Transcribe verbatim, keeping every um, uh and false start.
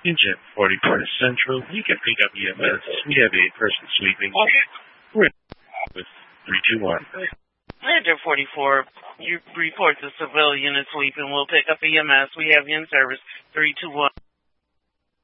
Engine forty-four Central, you can pick up E M S. We have a person sleeping. With three two one. Lander forty-four, you report the civilian is sleeping. We'll pick up E M S. We have you in service. three two one.